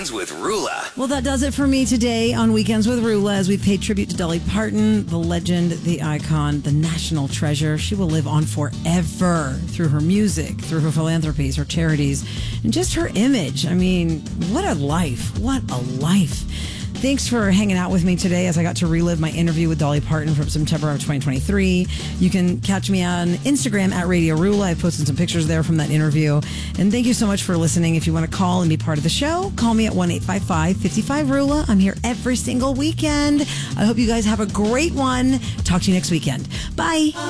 Weekends with Rula. Well, that does it for me today on Weekends with Rula as we pay tribute to Dolly Parton, the legend, the icon, the national treasure. She will live on forever through her music, through her philanthropies, her charities, and just her image. I mean, what a life. What a life. Thanks for hanging out with me today as I got to relive my interview with Dolly Parton from September of 2023. You can catch me on Instagram at Radio Rula. I posted some pictures there from that interview. And thank you so much for listening. If you want to call and be part of the show, call me at 1-855-55-RULA. I'm here every single weekend. I hope you guys have a great one. Talk to you next weekend. Bye.